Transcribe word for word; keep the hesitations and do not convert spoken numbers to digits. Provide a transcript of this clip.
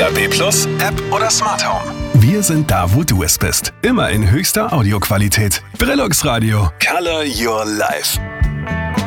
B Plus, App oder Smart Home. Wir sind da, wo du es bist. Immer in höchster Audioqualität. Brillux Radio. Color your life.